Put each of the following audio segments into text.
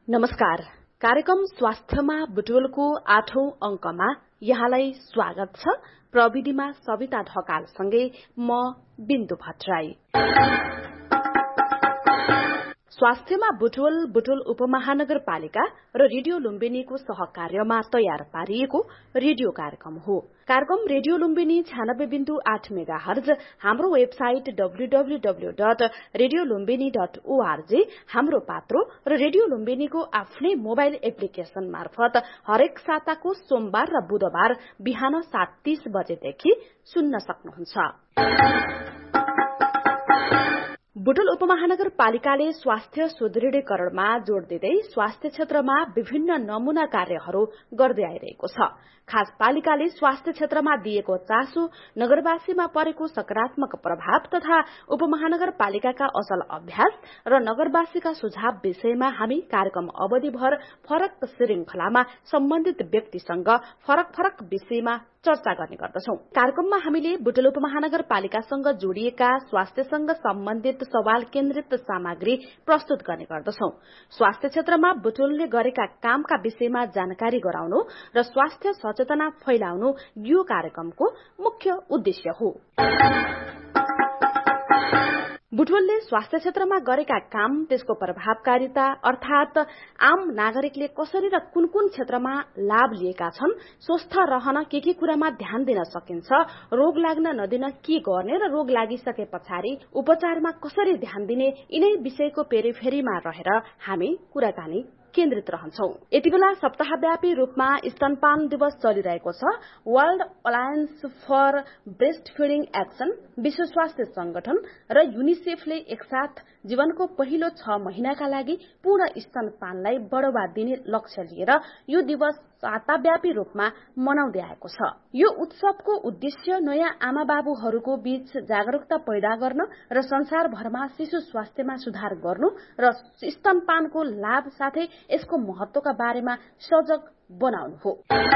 नमस्कार। कार्यक्रम स्वास्थ्यमा बुटवलको 8औं अंकमा यहाँलाई स्वागत छ। प्रविधिमा सविता ढकालसँगै म बिन्दु भट्टराई। स्वास्थ्यमा बुटवल उपमहानगरपालिका र रेडियो लुम्बिनीको सहकार्यमा तयार पारिएको रेडियो कार्यक्रम हो। कार्यक्रम रेडियो लुम्बिनी 96.8 मेगाहर्ज, हाम्रो वेबसाइट www.radiolumbini.org, हाम्रो पात्रो र रेडियो लुम्बिनीको आफ्नै मोबाइल एप्लिकेशन मार्फत हरेक साताको सोमबार र बुधबार बिहान 7:30 बजेदेखि सुन्न सक्नुहुन्छ। बुटवल उपमहानगरपालिकाले स्वास्थ्य सुदृढीकरणमा जोड़ दिँदै स्वास्थ्य क्षेत्रमा विभिन्न नमूना कार्यहरू गर्दै आइरहेको छ। खास पालिकाले स्वास्थ्य क्षेत्रमा दिएको चासो, नगरवासीमा परेको सकारात्मक प्रभाव तथा उपमहानगरपालिकाका असल अभ्यास र नगरवासीका सुझाव विषयमा हामी कार्यक्रम अवधिभर फरक श्रृंखलामा सम्बन्धित व्यक्तिसँग फरक विषयमा चर्चा गर्ने गर्दछौं। कार्यक्रममा हामीले बुटवल उपमहानगरपालिकासँग जोडिएका स्वास्थ्यसँग सम्बन्धित सवाल केन्द्रित सामग्री प्रस्तुत गर्ने गर्दछौं। स्वास्थ्य क्षेत्रमा बुटवलले गरेका कामका विषयमा जानकारी गराउनु र स्वास्थ्य सचेतना फैलाउनु यो कार्यक्रमको मुख्य उद्देश्य हो। बुटवलले स्वास्थ्य क्षेत्रमा गरेका काम, त्यसको प्रभावकारिता अर्थात आम नागरिकले कसरी र कुन क्षेत्रमा लाभ लिएका छन्, स्वस्थ रहन के कुरामा ध्यान दिन सकिन्छ, रोग लाग्न नदिन के गर्ने र रोग लागिसके पछाडि उपचारमा कसरी ध्यान दिने, यिनै विषयको पेरिफेरीमा रहेर हामी कुराकानी केन्द्रित रहन्छौं। यति बेला सप्ताहव्यापी रूपमा स्तनपान दिवस चलिरहेको छ। World alliance for breast feeding action, विश्व स्वास्थ्य संगठन र युनिसेफले एकसाथ जीवनको पहिलो 6 महिनाका लागि पूर्ण स्तनपानलाई बढावा दिने लक्ष्य लिएर यो दिवस साताव्यापी रूपमा मनाउँदै आएको छ। यो उत्सवको उद्देश्य नयाँ आमा बाबुहरूको बीच जागरूकता पैदा गर्न र संसारभरमा शिशु स्वास्थ्यमा सुधार गर्नु र स्तनपानको लाभ साथै यसको महत्वका बारेमा सजग बनाउनु हो।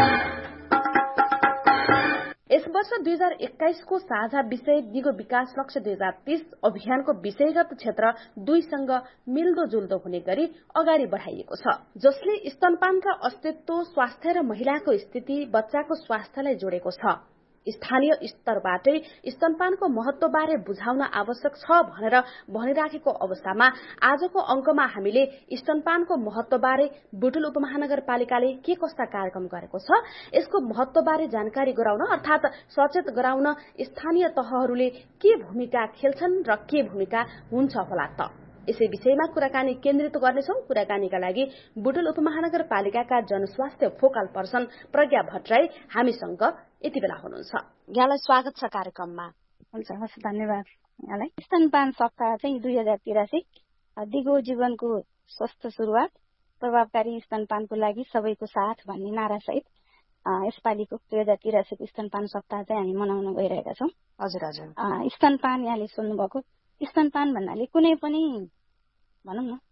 यस वर्ष 2021 को साझा विषय दिगो विकास लक्ष्य 2030 अभियानको विषयगत क्षेत्र 2 सँग मिल्दोजुल्दो हुने गरी अगाडि बढाइएको छ, जसले स्तनपानका अस्तित्व, स्वास्थ्य र महिलाको स्थिति, बच्चाको स्वास्थ्यलाई जोडेको छ। स्थानीय स्तरबाटै स्तनपानको महत्वबारे बुझाउन आवश्यक छ भनेर भनिराखेको अवस्थामा आजको अंकमा हामीले स्तनपानको महत्वबारे बुटवल उपमहानगरपालिकाले के कस्ता कार्यक्रम गरेको छ, यसको महत्वबारे जानकारी गराउन अर्थात सचेत गराउन स्थानीय तहहरूले के भूमिका खेल्छन् र के भूमिका हुन्छ होला त, यसै विषयमा कुराकानी केन्द्रित गर्नेछौं। कुराकानीका लागि बुटवल उपमहानगरपालिकाका जनस्वास्थ्य फोकल पर्सन प्रज्ञा भट्टराई हामीसँग यति बेला हुनुहुन्छ। यहाँलाई स्वागत छ कार्यक्रममा। हुन्छ, हस्, धन्यवाद यहाँलाई। स्तनपान सप्ताह चाहिँ 2083 दिगो जीवनको स्वस्थ सुरुवात, प्रभावकारी स्तनपानको लागि सबैको साथ भन्ने नारासहित यसपालिको 2083 स्तनपान सप्ताह चाहिँ हामी मनाउन गइरहेका छौं। हजुर हजुर। स्तनपान यहाँले सुन्नुभएको, स्तनपान भन्नाले कुनै पनि भनौं न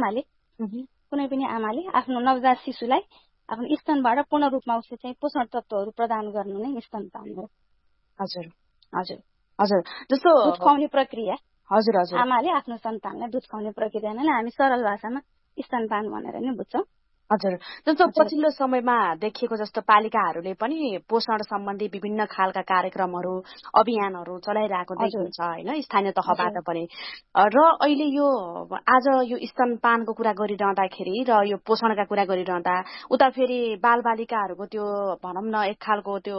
कुनै पनि आमाले आफ्नो नवजात शिशुलाई आफ्नो स्तनबाट पूर्ण रूपमा उसले चाहिँ पोषण तत्वहरू प्रदान गर्नु नै स्तनपान हो। हजुर हजुर हजुर। जस्तो दुध खुवाउने प्रक्रिया, हजुर हजुर, आमाले आफ्नो सन्तानलाई दुध खुवाउने प्रक्रिया नै हामी सरल भाषामा स्तनपान भनेर नै बुझ्छौं। हजुर। जस्तो पछिल्लो समयमा देखिएको जस्तो पालिकाहरूले पनि पोषण सम्बन्धी विभिन्न खालका कार्यक्रमहरू, अभियानहरू चलाइरहेको देखिन्छ हैन, स्थानीय तहबाट पनि। र अहिले यो आज यो स्तनपानको कुरा गरिरहँदाखेरि र यो पोषणका कुरा गरिरहँदा उता फेरि बालबालिकाहरूको त्यो भनौं न एक खालको त्यो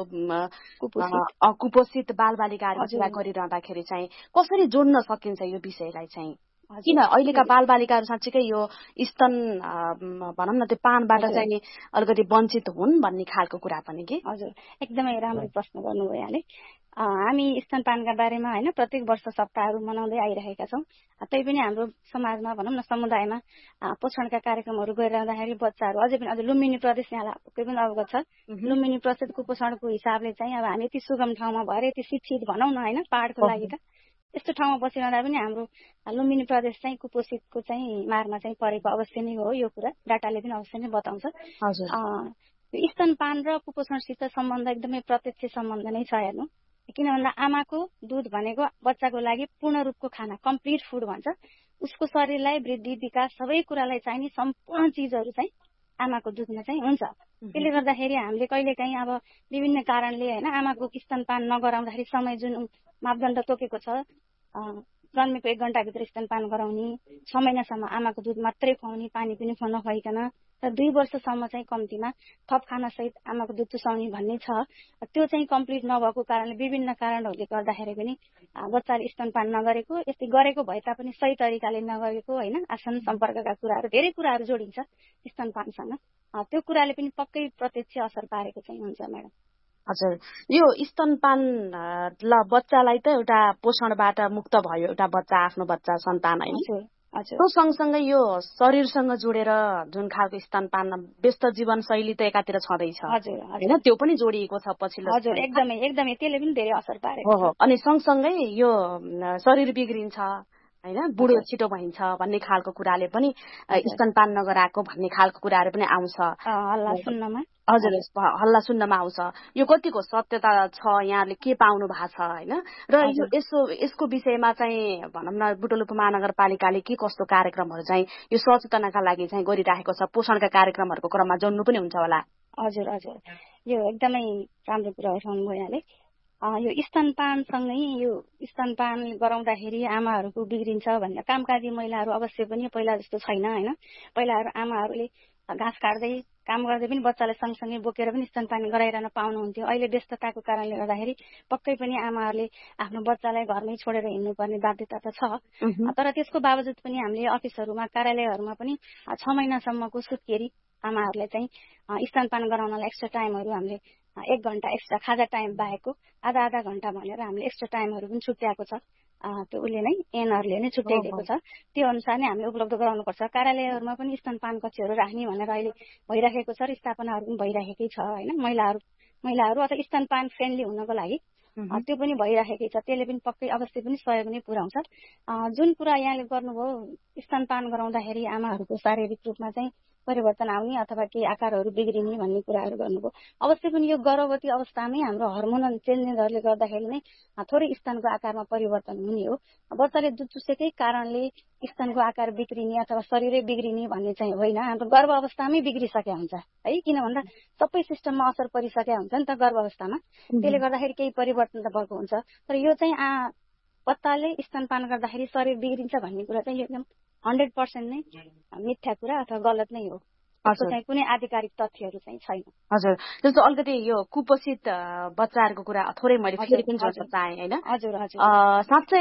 कुपोषित बालबालिकाहरूको कुरा गरिरहँदाखेरि चाहिँ कसरी जोड्न सकिन्छ यो विषयलाई चाहिँ? किन अहिलेका बालबालिकाहरू साँच्चीकै यो स्तन भनौं न त्यो पानबाट चाहिँ अलिकति वञ्चित हुन् भन्ने खालको कुरा पनि के? हजुर, एकदमै राम्रो प्रश्न गर्नुभयो यहाँले। हामी स्तनपानका बारेमा हैन प्रत्येक वर्ष सप्ताहहरू मनाउँदै आइरहेका छौं। तैपनि हाम्रो समाजमा भनौं न समुदायमा पोषणका कार्यक्रमहरू गरिरहँदाखेरि बच्चाहरू अझै पनि लुम्बिनी प्रदेश यहाँलाई पनि अवगत छ। लुम्बिनी प्रदेश कुपोषणको हिसाबले चाहिँ अब हामी यति सुगम ठाउँमा भएर यति शिक्षित भनौं न हैन पहाडको लागि त यस्तो ठाउँमा बसिरहँदा पनि हाम्रो लुम्बिनी प्रदेश चाहिँ कुपोषितको चाहिँ मारमा चाहिँ परेको अवश्य नै हो। यो कुरा डाटाले पनि अवश्य नै बताउँछ। स्तनपान र कुपोषणसित सम्बन्ध एकदमै प्रत्यक्ष सम्बन्ध नै छ हेर्नु। किन भन्दा आमाको दूध भनेको बच्चाको लागि पूर्ण रूपको खाना, कम्प्लिट फुड भन्छ। उसको शरीरलाई वृद्धि विकास सबै कुरालाई चाहिने सम्पूर्ण चिजहरू चाहिँ आमाको दुधमा चाहिँ हुन्छ। त्यसले गर्दाखेरि हामीले कहिलेकाहीँ अब विभिन्न कारणले होइन आमाको स्तनपान नगराउँदाखेरि समय जुन मापदण्ड तोकेको छ जन्मेको 1 घण्टाभित्र स्तनपान गराउने, 6 महिनासम्म आमाको दुध मात्रै खुवाउने, पानी पनि खुवाउन खुवाइकन, र 2 वर्षसम्म चाहिँ कम्तीमा थप खानासहित आमाको दुध चुसाउने भन्ने छ। त्यो चाहिँ कम्प्लिट नभएको कारणले विभिन्न कारणहरूले गर्दाखेरि पनि बच्चाले स्तनपान नगरेको, यस्तै गरेको भए तापनि सही तरिकाले नगरेको होइन, आसन सम्पर्कका कुराहरू धेरै कुराहरू जोडिन्छ स्तनपानसँग। त्यो कुराले पनि पक्कै प्रत्यक्ष असर पारेको चाहिँ हुन्छ म्याडम। हजुर, यो स्तनपान ल बच्चालाई त एउटा पोषणबाट मुक्त भयो एउटा बच्चा, आफ्नो बच्चा सन्तान होइन, त्यो सँगसँगै यो शरीरसँग जोडेर जुन खालको स्तनपान व्यस्त जीवनशैली त एकातिर छँदैछ होइन, त्यो पनि जोडिएको छ पछिल्लो। हजुर, एकदमै एकदमै त्यसले पनि धेरै असर पारेको हो। अनि सँगसँगै यो शरीर बिग्रिन्छ होइन, बुढो छिटो भइन्छ भन्ने खालको कुराले पनि स्तनपान नगराएको भन्ने खालको कुराहरू पनि आउँछ हल्ला सुन्नमा। हजुर, हल्ला सुन्नमा आउँछ। यो कतिको सत्यता छ, यहाँले के पाउनु भएको छ होइन, र यसको विषयमा चाहिँ भनौँ न बुटवल उपमहानगरपालिकाले के कस्तो कार्यक्रमहरू चाहिँ यो सचेतनाका लागि चाहिँ गरिराखेको छ, पोषणका कार्यक्रमहरूको क्रममा जोड्नु पनि हुन्छ होला। हजुर हजुर, यो एकदमै राम्रो कुरा उठाउनु भयो यहाँले। यो स्तनपानसँगै यो स्तनपान गराउँदाखेरि आमाहरूको बिग्रिन्छ भनेर कामकाजी महिलाहरू अवश्य पनि पहिला जस्तो छैन होइन। पहिलाहरू आमाहरूले घाँस काट्दै काम गर्दै पनि बच्चालाई सँगसँगै बोकेर पनि स्तनपान गराइरहन पाउनुहुन्थ्यो। अहिले व्यस्तताको कारणले गर्दाखेरि पक्कै पनि आमाहरूले आफ्नो बच्चालाई घरमै छोडेर हिँड्नुपर्ने बाध्यता त छ। तर त्यसको बावजुद पनि हामीले अफिसहरूमा, कार्यालयहरूमा पनि 6 महिनासम्मको सुत्केरी आमाहरूलाई चाहिँ स्तनपान गराउनलाई एक्स्ट्रा टाइमहरू हामीले 1 घण्टा एक्स्ट्रा खाजा टाइम बाहेकको आधा घण्टा भनेर हामीले एक्स्ट्रा टाइमहरू पनि छुट्याएको छ। त्यो उसले नै एनहरूले नै छुट्याइदिएको छ। त्यो अनुसार नै हामीले उपलब्ध गराउनुपर्छ। कार्यालयहरूमा पनि स्तनपान कक्षहरू राख्ने भनेर अहिले भइराखेको छ र स्थापनाहरू पनि भइराखेकै छ होइन। महिलाहरू अथवा स्तनपान फ्रेन्डली हुनको लागि त्यो पनि भइराखेकै छ। त्यसले पनि पक्कै अवश्य पनि सहयोग नै पुर्याउँछ। जुन कुरा यहाँले गर्नुभयो स्तनपान गराउँदाखेरि आमाहरूको शारीरिक रूपमा चाहिँ परिवर्तन आउने अथवा केही आकारहरू बिग्रिने भन्ने कुराहरू गर्नुभयो। अवश्य पनि यो गर्भवती अवस्थामै हाम्रो हर्मोनल चेन्जेसहरूले गर्दाखेरि नै थोरै स्तनको आकारमा परिवर्तन हुने हो। बच्चाले दुध चुसेकै कारणले स्तनको आकार बिग्रिने अथवा शरीरै बिग्रिने भन्ने चाहिँ होइन। हाम्रो गर्भ अवस्थामै बिग्रिसकेका हुन्छ है, किन भन्दा सबै सिस्टममा असर परिसकेका हुन्छ नि त गर्भ अवस्थामा। त्यसले गर्दाखेरि केही परिवर्तन त भएको हुन्छ। तर यो चाहिँ बच्चाले स्तनपान गर्दाखेरि शरीर बिग्रिन्छ भन्ने कुरा चाहिँ एकदम 100% नै मिथ्या कुरा अथवा गलत नै हो। चाहिँ कुनै आधिकारिक तथ्यहरू चाहिँ छैन। हजुर, जस्तो अलिकति यो कुपोषित बच्चाहरूको कुरा थोरै मैले फेरि पनि जोड्न चाहेँ होइन। हजुर हजुर, साँच्चै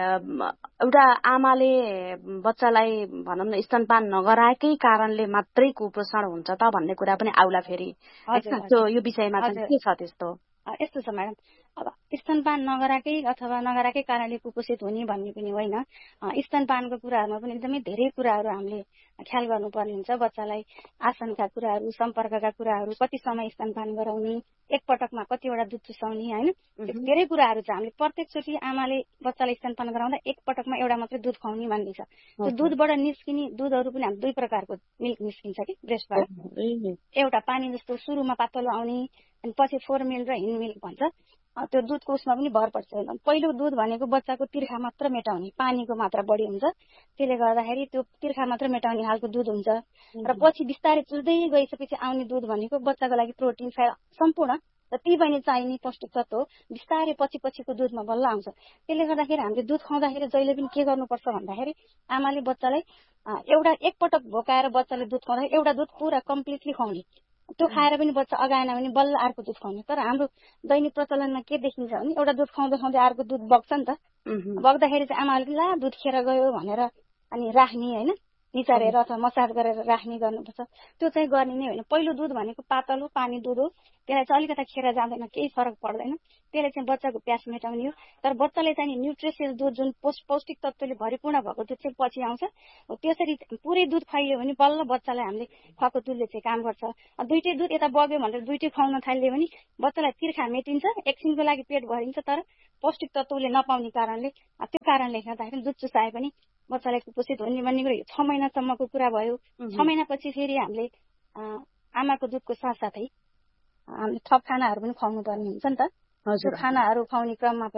एउटा आमाले बच्चालाई भनौँ न स्तनपान नगराएकै कारणले मात्रै कुपोषण हुन्छ त भन्ने कुरा पनि आउला फेरि। यो विषयमा चाहिँ के छ त्यस्तो? यस्तो छ म्याडम, अब स्तनपान नगराएकै अथवा नगराएकै कारणले कुपोषित हुने भन्ने पनि होइन। स्तनपानको कुराहरूमा पनि एकदमै धेरै कुराहरू हामीले ख्याल गर्नुपर्ने हुन्छ। बच्चालाई आसनका कुराहरू, सम्पर्कका कुराहरू, कति समय स्तनपान गराउने, एकपटकमा कतिवटा दुध चुसाउने होइन, धेरै कुराहरू छ। हामीले प्रत्येकचोटि आमाले बच्चालाई स्तनपान गराउँदा एकपटकमा एउटा मात्रै दुध खुवाउने भन्ने छ। त्यो दुधबाट निस्किने दुधहरू पनि हामी 2 प्रकारको मिल्क निस्किन्छ कि ब्रेस्टबाट। एउटा पानी जस्तो सुरुमा पातलो आउने अनि पछि 4 मिल र हिन मिल्क भन्छ। त्यो दुधको उसमा पनि भर पर्छ। पहिलो दुध भनेको बच्चाको तिर्खा मात्र मेटाउने, पानीको मात्रा बढी हुन्छ। त्यसले गर्दाखेरि त्यो तिर्खा मात्र मेटाउने खालको दुध हुन्छ। र पछि बिस्तारै चुस्दै गइसकेपछि आउने दुध भनेको बच्चाको लागि प्रोटिन सम्पूर्ण र ती पनि चाहिने पौष्टिक तत्व हो। बिस्तारै पछिको दुधमा बल्ल आउँछ। त्यसले गर्दाखेरि हामीले दुध खुवाउँदाखेरि जहिले पनि के गर्नुपर्छ भन्दाखेरि आमाले बच्चालाई एकपटक भोकाएर बच्चाले दुध खुवाउँदाखेरि एउटा दुध पुरा कम्प्लिटली खुवाउने। त्यो खाएर पनि बच्चा अगाएन भने बल्ल अर्को दुध खुवाउने। तर हाम्रो दैनिक प्रचलनमा के देखिन्छ भने एउटा दुध खुवाउँदै अर्को दुध बग्छ नि त। बग्दाखेरि चाहिँ आमाले ला दुध खेर गयो भनेर अनि राख्ने होइन, निचारेर अथवा मसाज गरेर राख्ने गर्नुपर्छ। त्यो चाहिँ गर्ने नै होइन। पहिलो दुध भनेको पातलो पानी दुध हो। त्यसलाई चाहिँ अलिकता खेर जाँदैन, केही फरक पर्दैन। त्यसले चाहिँ बच्चाको प्यास मेटाउने हो। तर बच्चाले चाहिँ न्युट्रिसियस दुध जुन पौष्टिक तत्त्वले भरिपूर्ण भएको दुध चाहिँ पछि आउँछ। त्यसरी पुरै दुध खुवाइयो भने बल्ल बच्चालाई हामीले खुवाएको दुधले चाहिँ काम गर्छ। दुईटै दुध यता बग्यो भनेर दुईटै खुवाउन थाल्यो भने बच्चालाई तिर्खा मेटिन्छ, एकछिनको लागि पेट भरिन्छ, तर पौष्टिक तत्त्वले नपाउने कारणले त्यो कारणले गर्दाखेरि दुध चुसाए पनि बच्चालाई कुपोषित हुने भन्ने कुरो 6 महिनासम्मको कुरा भयो। 6 महिनापछि फेरि हामीले आमाको दुधको साथसाथै हामीले थप खानाहरू पनि खुवाउनु पर्ने हुन्छ नि त। त्यो खानाहरू खुवाउने क्रममा पनि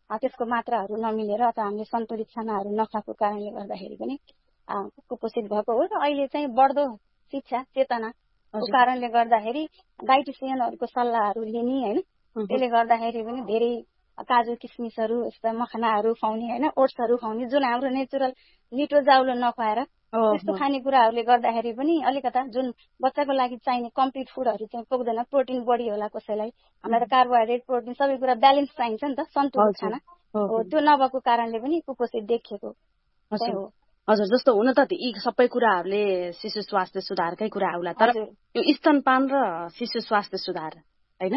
त्यसको मात्राहरू नमिलेर अथवा हामीले सन्तुलित खानाहरू नखाएको कारणले गर्दाखेरि पनि कुपोषित भएको हो। र अहिले चाहिँ बढ्दो शिक्षा चेतनाको कारणले गर्दाखेरि डाइटिसियनहरूको सल्लाहहरू लिने होइन, त्यसले गर्दाखेरि पनि धेरै काजु किसमिसहरू यस्ता मखनाहरू खुवाउने होइन, ओट्सहरू खुवाउने, जुन हाम्रो नेचुरल लिटो जाउलो नखुवाएर त्यस्तो खानेकुराहरूले गर्दाखेरि पनि अलिकता जुन बच्चाको लागि चाहिने कम्प्लिट फुडहरू चाहिँ पुग्दैन। प्रोटिन बढी होला कसैलाई, हामीलाई त कार्बोहाइड्रेट प्रोटिन सबै कुरा ब्यालेन्स चाहिन्छ नि त, सन्तुलित खाना हो, त्यो नभएको कारणले पनि कुपोषित देखिएको हो। हजुर, जस्तो हुन त यी सबै कुराहरूले शिशु स्वास्थ्य सुधारकै कुरा होला, तर यो स्तनपान र शिशु स्वास्थ्य सुधार होइन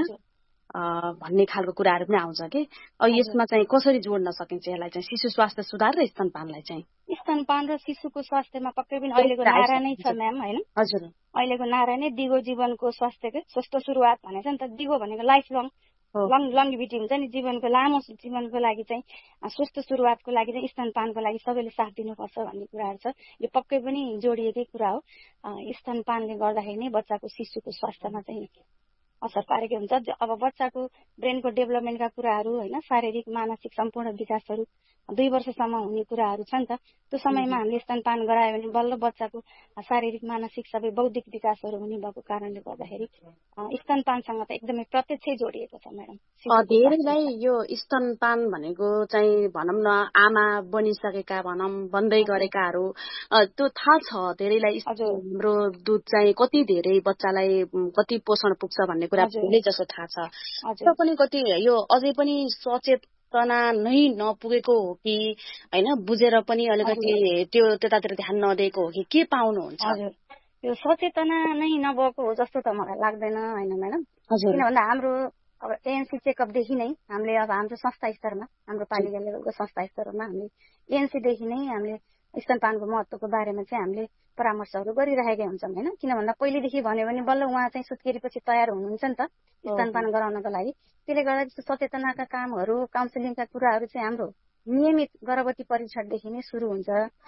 भन्ने खालको कुराहरू पनि आउँछ कि यसमा चाहिँ कसरी जोड्न सकिन्छ यसलाई चाहिँ शिशु स्वास्थ्य सुधार र स्तनपानलाई चाहिँ? स्तनपान र शिशुको स्वास्थ्यमा पक्कै पनि अहिलेको नारा नै छ म्याम होइन। हजुर, अहिलेको नारा नै दिगो जीवनको स्वास्थ्यकै स्वस्थ सुरुवात भनेको छ नि त। दिगो भनेको लाइफ लङ्गिभिटी हुन्छ नि, जीवनको लामो जीवनको लागि चाहिँ स्वस्थ सुरुवातको लागि चाहिँ स्तनपानको लागि सबैले साथ दिनुपर्छ भन्ने कुराहरू छ। यो पक्कै पनि जोडिएकै कुरा हो। स्तनपानले गर्दाखेरि नै बच्चाको शिशुको स्वास्थ्यमा चाहिँ असर पारेको हुन्छ। अब बच्चाको ब्रेनको डेभलपमेन्टका कुराहरू होइन, शारीरिक मानसिक सम्पूर्ण विकासहरू 2 वर्षसम्म हुने कुराहरू छ नि त। त्यो समयमा हामीले स्तनपान गरायो भने बल्ल बच्चाको शारीरिक मानसिक सबै बौद्धिक विकासहरू हुने भएको कारणले गर्दाखेरि स्तनपानसँग त एकदमै प्रत्यक्ष जोडिएको छ म्याडम। धेरैलाई यो स्तनपान भनेको चाहिँ भनौँ न आमा बनिसकेका बन्दै गरेकाहरू त्यो थाहा छ धेरैलाई, हाम्रो दुध चाहिँ कति धेरै बच्चालाई कति पोषण पुग्छ भन्ने कुरा धेरै जसो थाहा छ। तर पनि कति यो अझै पनि सचेतना नै नपुगेको हो कि होइन, बुझेर पनि अलिकति त्यो त्यतातिर ध्यान नदिएको हो कि के पाउनुहुन्छ? यो सचेतना नै नभएको हो जस्तो त मलाई लाग्दैन होइन म्याडम। किन भन्दा हाम्रो अब एएनसी चेकअपदेखि नै हामीले अब हाम्रो संस्था स्तरमा, हाम्रो पालिका लेभलको संस्था स्तरमा हामीले एएनसीदेखि नै हामीले स्तनपानको महत्त्वको बारेमा चाहिँ हामीले परामर्शहरू गरिरहेकै हुन्छौँ होइन। किन भन्दा पहिलेदेखि भन्यो भने बल्ल उहाँ चाहिँ सुत्केरीपछि तयार हुनुहुन्छ नि त स्तनपान गराउनको लागि। त्यसले गर्दा त्यस्तो सचेतनाका कामहरू, काउन्सिलिङका कुराहरू चाहिँ हाम्रो नियमित गर्भवती परीक्षणदेखि नै सुरु हुन्छ।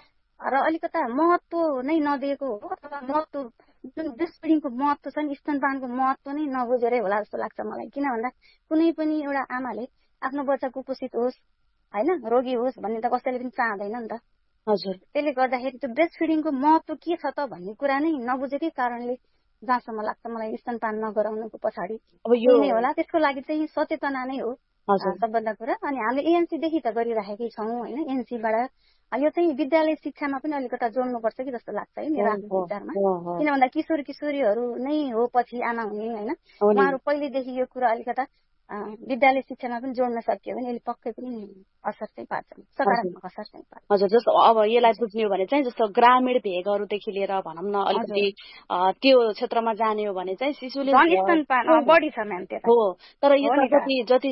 र अलिकता महत्त्व नै नदिएको हो अथवा महत्त्व जुन ब्रेस्ट फिडिङको महत्त्व छ नि, स्तनपानको महत्त्व नै नबुझेरै होला जस्तो लाग्छ मलाई। किन भन्दा कुनै पनि एउटा आमाले आफ्नो बच्चा कुपोषित होस् होइन, रोगी होस् भन्ने त कसैले पनि चाहँदैन नि त। हजुर, त्यसले गर्दाखेरि त्यो ब्रेस्ट फिडिङको महत्त्व के छ त भन्ने कुरा नै नबुझेकै कारणले जहाँसम्म लाग्छ मलाई स्तनपान नगराउनुको पछाडि अब यो नै होला। त्यसको लागि चाहिँ सचेतना नै हो सबभन्दा कुरा। अनि हामीले एएनसीदेखि त गरिराखेकै छौँ होइन। एएनसीबाट यो चाहिँ विद्यालय शिक्षामा पनि अलिकता जोड्नुपर्छ कि जस्तो लाग्छ है मेरो आफ्नो विचारमा। किन भन्दा किशोर किशोरीहरू नै हो पछि आमा हुने होइन, उहाँहरू पहिलेदेखि यो कुरा अलिकता विद्यालय शिक्षामा पनि जोड्न सकियो भने यसले पक्कै पनि असर चाहिँ पार्छ, सकारात्मक असर चाहिँ पार्छ। हजुर, जस्तो अब यसलाई बुझ्ने हो भने चाहिँ जस्तो ग्रामीण भेगहरूदेखि लिएर भनौँ न अलिकति त्यो क्षेत्रमा जाने हो भने चाहिँ शिशुले स्तनपान बढी छ म्याम त्यता हो, तर यो जति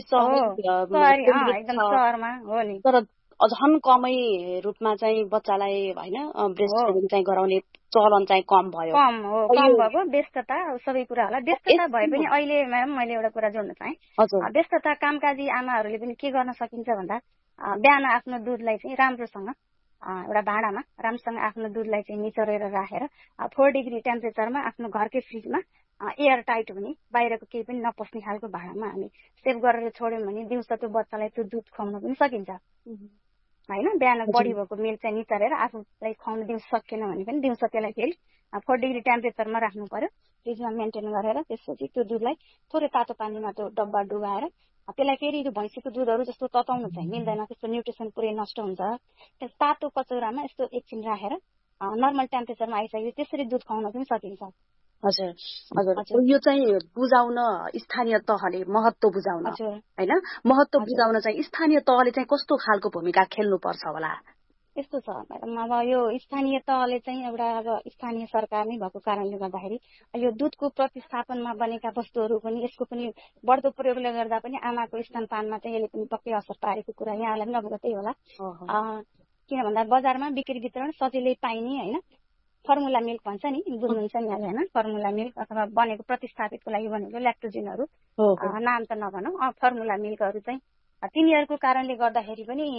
एकदम सहरमा हो नि, तर झन् कमै रूपमा चाहिँ बच्चालाई होइन ब्रेस्ट फिडिङ चाहिँ गराउने चलन चाहिँ कम भयो। कम भएको व्यस्तता सबै कुरा होला। व्यस्तता भए पनि अहिले म्याम मैले एउटा कुरा जोड्न चाहेँ। व्यस्तता कामकाजी आमाहरूले पनि के गर्न सकिन्छ भन्दा बिहान आफ्नो दुधलाई चाहिँ राम्रोसँग एउटा भाँडामा राम्रोसँग आफ्नो दुधलाई चाहिँ निचोरेर राखेर 4 डिग्री टेम्परेचरमा आफ्नो घरकै फ्रिजमा एयर टाइट हुने, बाहिरको केही पनि नपस्ने खालको भाँडामा हामी सेभ गरेर छोड्यौँ भने दिउँसो त्यो बच्चालाई त्यो दुध खुवाउन पनि सकिन्छ होइन। बिहान बढी भएको मिल्क चाहिँ निचोरेर आफूलाई खुवाउन दिउँसो सकेन भने पनि दिउँसो त्यसलाई फेरि 4 डिग्री टेम्परेचरमा राख्नु पर्यो, फ्रिजमा मेन्टेन गरेर। त्यसपछि त्यो दुधलाई थोरै तातो पानीमा त्यो डब्बा डुबाएर त्यसलाई फेरि त्यो भैँसीको दुधहरू जस्तो तताउनु चाहिँ मिल्दैन, त्यस्तो न्युट्रिसन पुरै नष्ट हुन्छ। त्यस तातो कचौरामा यस्तो एकछिन राखेर नर्मल टेम्परेचरमा आइसक्यो त्यसरी दुध खुवाउन पनि सकिन्छ। हजुर हजुर, यो चाहिँ बुझाउन स्थानीय तहले महत्त्व बुझाउन होइन, महत्त्व बुझाउन चाहिँ स्थानीय तहले चाहिँ कस्तो खालको भूमिका खेल्नुपर्छ होला? यस्तो छ म्याडम, अब यो स्थानीय तहले चाहिँ एउटा अब स्थानीय सरकार नै भएको कारणले गर्दाखेरि यो दुधको प्रतिस्थापनमा बनेका वस्तुहरू पनि यसको पनि बढ्दो प्रयोगले गर्दा पनि आमाको स्तनपानमा चाहिँ यसले पनि पक्कै असर पारेको कुरा यहाँलाई पनि अवगतै होला। किन भन्दा बजारमा बिक्री वितरण सजिलै पाइने होइन, फर्मुला मिल्क भन्छ नि, बुझ्नुहुन्छ नि यहाँले होइन, फर्मुला मिल्क अथवा बनेको प्रतिस्थापितको लागि बनेको ल्याक्टोजिनहरू नाम त नभनौँ, फर्मुला मिल्कहरू चाहिँ तिनीहरूको कारणले गर्दाखेरि पनि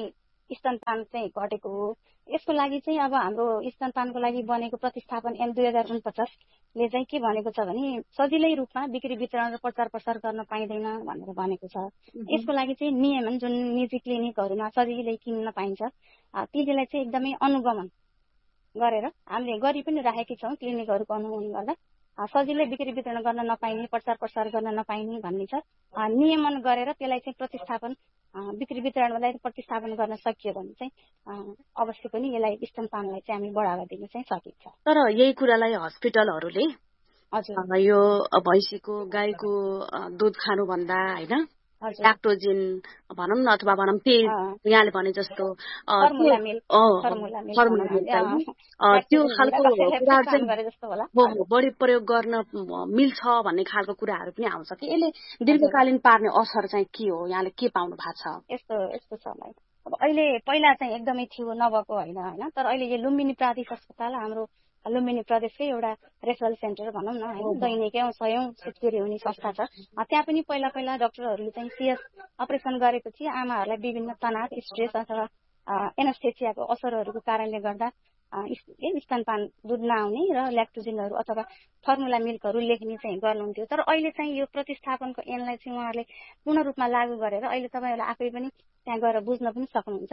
स्तनपान चाहिँ घटेको हो। यसको लागि चाहिँ अब हाम्रो स्तनपानको लागि बनेको प्रतिस्थापन ऐन 2049 ले चाहिँ के भनेको छ भने सजिलै रूपमा बिक्री वितरण र प्रचार प्रसार गर्न पाइँदैन भनेर भनेको छ। यसको लागि चाहिँ नियमन जुन निजी क्लिनिकहरूमा सजिलै किन्न पाइन्छ तिनीलाई चाहिँ एकदमै अनुगमन गरेर हामीले गरि पनि राखेकी छौँ। क्लिनिकहरूको अनुगमन गर्दा सजिलै बिक्री वितरण गर्न नपाइने, प्रचार प्रसार गर्न नपाइने भन्ने छ। नियमन गरेर त्यसलाई चाहिँ प्रतिस्थापन बिक्री वितरणलाई प्रतिस्थापन गर्न सकियो भने चाहिँ अवश्य पनि यसलाई स्तनपानलाई चाहिँ हामी बढावा दिन चाहिँ सकिन्छ। तर यही कुरालाई हस्पिटलहरूले हजुर यो भैँसीको गाईको दुध खानुभन्दा होइन ल्याक्टोजिन भनौँ न अथवा भनौँ यहाँले भने जस्तो फर्मुला मिल्क त्यो खालको कुरा चाहिँ बढी प्रयोग गर्न मिल्छ भन्ने खालको कुराहरू पनि आउँछ कि यसले दीर्घकालीन पार्ने असर चाहिँ के हो, यहाँले के पाउनु भएको छ? यस्तो छ भाइ, अब अहिले पहिला चाहिँ एकदमै थियो नभएको होइन, तर अहिले यो लुम्बिनी प्रादेशिक अस्पताल हाम्रो लुम्बिनी प्रदेशकै एउटा रेफरल सेन्टर भनौँ न होइन, दैनिकै 100औं सुत्केरी हुने संस्था छ। त्यहाँ पनि पहिला डाक्टरहरूले चाहिँ सीएस अपरेसन गरेको थिए। आमाहरूलाई विभिन्न तनाव, स्ट्रेस अथवा एनेस्थेसियाको असरहरूको कारणले गर्दा स्तनपान दुध नआउने र ल्याक्टोजिनहरू अथवा फर्मुला मिल्कहरू लेख्ने चाहिँ गर्नुहुन्थ्यो। तर अहिले चाहिँ यो प्रतिस्थापनको ऐनलाई चाहिँ उहाँहरूले पूर्ण रूपमा लागू गरेर अहिले तपाईँहरूले आफै पनि त्यहाँ गएर बुझ्न पनि सक्नुहुन्छ।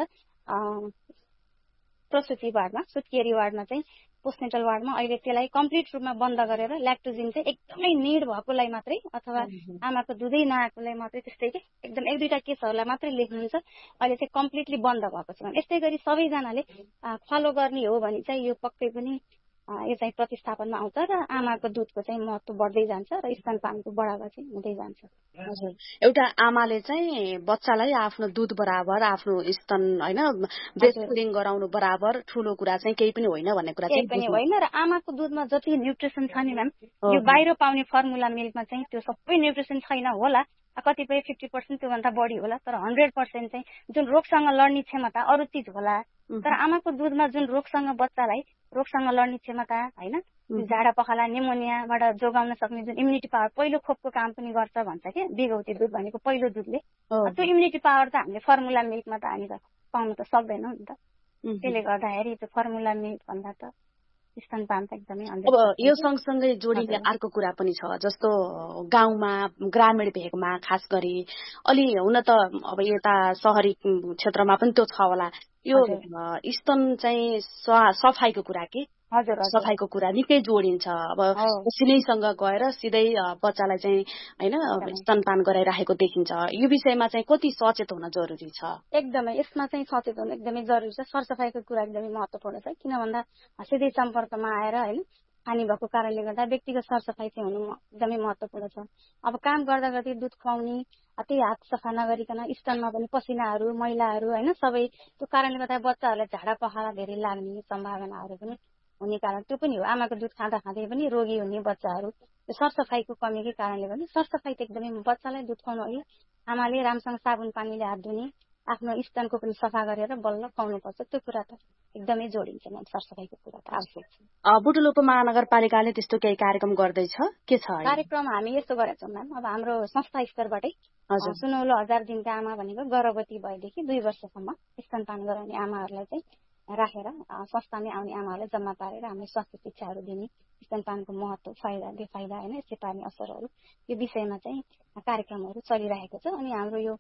प्रसुति वार्डमा, सुत्केरी वार्डमा चाहिँ पोस्टनेटल वार्डमा अहिले त्यसलाई कम्प्लिट रूपमा बन्द गरेर ल्याक्टोजिन चाहिँ एकदमै निड भएकोलाई मात्रै अथवा आमाको दुधै नआएकोलाई मात्रै त्यस्तै के एकदम 1-2टा केसहरूलाई मात्रै लेख्नुहुन्छ। अहिले चाहिँ कम्प्लिटली बन्द भएको छ। यस्तै गरी सबैजनाले फलो गर्ने हो भने चाहिँ यो पक्कै पनि यो चाहिँ प्रतिस्थापनमा आउँछ र आमाको दुधको चाहिँ महत्त्व बढ्दै जान्छ र स्तनपानको बढावा चाहिँ हुँदै जान्छ। हजुर, एउटा आमाले चाहिँ बच्चालाई आफ्नो दुध बराबर आफ्नो स्तन होइन ब्रेस्ट फिडिङ गराउनु बराबर ठुलो कुरा चाहिँ केही पनि होइन भन्ने कुरा चाहिँ पनि होइन। र आमाको दुधमा जति न्युट्रिसन छ नि म्याम, यो बाहिर पाउने फर्मुला मिल्कमा चाहिँ त्यो सबै न्युट्रिसन छैन होला, कतिपय 50% त्योभन्दा बढी होला, तर 100% चाहिँ जुन रोगसँग लड्ने क्षमता अरू चिज होला। तर आमाको दुधमा जुन बच्चालाई रोगसँग लड्ने क्षमता होइन, झाडा पखाला निमोनियाबाट जोगाउन सक्ने जुन इम्युनिटी पावर पहिलो खोपको काम पनि गर्छ भन्छ कि बिगौती दुध भनेको पहिलो दुधले, त्यो इम्युनिटी पावर त हामीले फर्मुला मिल्कमा त हामी पाउनु त सक्दैनौँ नि त। त्यसले गर्दाखेरि त्यो फर्मुला मिल्क भन्दा त स्तनपान त एकदमै। अब यो सँगसँगै जोडिने अर्को कुरा पनि छ, जस्तो गाउँमा ग्रामीण भेगमा खास गरी अलि हुन त अब यता शहरी क्षेत्रमा पनि त्यो छ होला, यो स्तन चाहिँ सफाइको कुरा के सफाइको कुरा निकै जोडिन्छ। अब सिलैसँग गएर सिधै बच्चालाई चाहिँ होइन स्तनपान गराइराखेको देखिन्छ। यो विषयमा चाहिँ कति सचेत हुन जरुरी छ? एकदमै यसमा चाहिँ सचेत हुन एकदमै जरुरी छ। सरसफाइको कुरा एकदमै महत्त्वपूर्ण छ, किन भन्दा सिधै सम्पर्कमा आएर होइन हानि भएको कारणले गर्दा व्यक्तिगत सरसफाइ चाहिँ हुनु एकदमै महत्त्वपूर्ण छ। अब काम गर्दा गर्दै दुध खुवाउने त्यही हात सफा नगरिकन स्तनमा पनि पसिनाहरू मैलाहरू होइन सबै त्यो कारणले गर्दा बच्चाहरूलाई झाडा पखाला धेरै लाग्ने सम्भावनाहरू पनि हुने कारण त्यो पनि हो। आमाको दुध खाँदा खाँदै पनि रोगी हुने बच्चाहरू त्यो सरसफाइको कमीकै कारणले गर्दा सरसफाइ त एकदमै बच्चालाई दुध खुवाउनु अघि आमाले राम्रोसँग साबुन पानीले हात धुने, आफ्नो स्तनको पनि सफा गरेर बल्ल खुवाउनुपर्छ। त्यो कुरा त एकदमै जोडिन्छ म्याम, सरसफाइको कुरा त आवश्यक छ। बुटुल उपमहानगरपालिकाले त्यस्तो केही कार्यक्रम गर्दैछ के छ? कार्यक्रम हामी यस्तो गरेका छौँ म्याम, अब हाम्रो संस्था स्तरबाटै सुनौलो 1000 दिनका आमा भनेको गर्भवती भएदेखि 2 वर्षसम्म स्तनपान गराउने आमाहरूलाई चाहिँ राखेर संस्थामै आउने आमाहरूलाई जम्मा पारेर हामीले स्वास्थ्य शिक्षाहरू दिने, स्तनपानको महत्त्व, फाइदा बेफाइदा होइन यसले पार्ने असरहरू यो विषयमा चाहिँ कार्यक्रमहरू चलिरहेको छ। अनि हाम्रो यो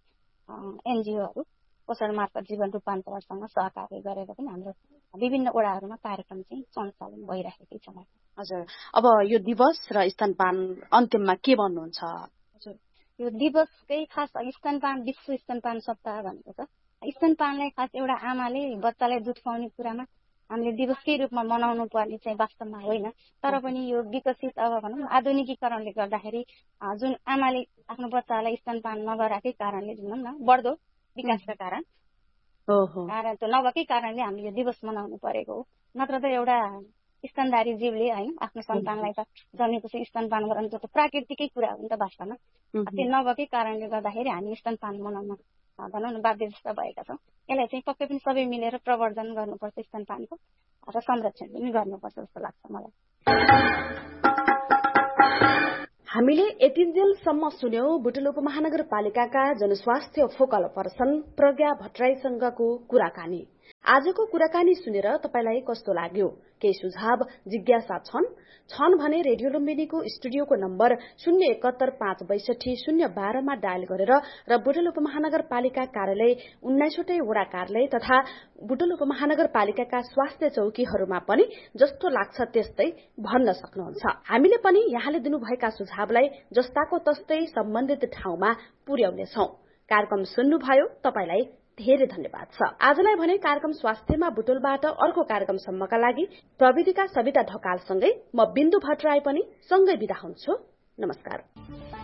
एनजिओहरू पोषण मार्फत जीवन रूपान्तरणसँग सहकार्य गरेर पनि हाम्रो विभिन्न वडाहरूमा कार्यक्रम चाहिँ सञ्चालन भइरहेकै छ। हजुर, अब यो दिवस र स्तनपान अन्तिममा के भन्नुहुन्छ? हजुर, यो दिवसकै खास स्तनपान विश्व स्तनपान सप्ताह भनेको छ। स्तनपानलाई खास एउटा आमाले बच्चालाई दुध खुवाउने कुरामा हामीले दिवसकै रूपमा मनाउनु पर्ने चाहिँ वास्तवमा होइन, तर पनि यो विकसित अब भनौँ आधुनिकीकरणले गर्दाखेरि जुन आमाले आफ्नो बच्चालाई स्तनपान नगराएकै कारणले भनौँ न बढ्दो विकासका कारण त्यो नभएकै कारणले हामीले यो दिवस मनाउनु परेको हो। नत्र त एउटा स्तनधारी जीवले होइन आफ्नो सन्तानलाई त जन्मेपछि स्तनपान गराउनु त प्राकृतिकै कुरा हो नि त वास्तवमा। त्यो नभएकै कारणले गर्दाखेरि हामी स्तनपान मनाउन भनौँ न बाध्य जस्ता भएका छौँ। यसलाई चाहिँ पक्कै पनि सबै मिलेर प्रवर्धन गर्नुपर्छ स्तनपानको र संरक्षण पनि गर्नुपर्छ जस्तो लाग्छ मलाई। हामीले यतिन्जेलसम्म सुन्यौं बुटुल उपमहानगरपालिकाका जनस्वास्थ्य फोकल पर्सन प्रज्ञा भट्टराईसँगको कुराकानी। आजको कुराकानी सुनेर तपाईलाई कस्तो लाग्यो? केही सुझाव जिज्ञासा छन् भने रेडियो लुम्बिनीको स्टुडियोको नम्बर 071562012 मा डायल गरेर र बुटुल उपमहानगरपालिका कार्यालय 19वटै वडा कार्यालय तथा बुटुल उपमहानगरपालिकाका स्वास्थ्य चौकीहरूमा पनि जस्तो लाग्छ त्यस्तै भन्न सक्नुहुन्छ। हामीले पनि यहाँले दिनुभएका सुझावलाई जस्ताको तस्तै सम्बन्धित ठाउँमा पुर्याउनेछौं। कार्यक्रम सुन्नुभयो, तपाईलाई धेरै धन्यवाद छ। आजलाई भने कार्यक्रम स्वास्थ्यमा बुटुलबाट अर्को कार्यक्रमसम्मका लागि प्रविधिका सविता ढकालसँगै म बिन्दु भट्टराई पनि सँगै बिदा हुन्छु। नमस्कार।